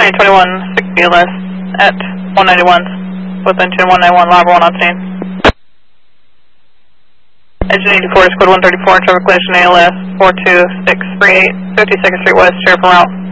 2021 60 ALS at 191 with engine 191, log 1 obtained. Engine 84 is code 134, traffic collision ALS 42638, 52nd Street West, share from route.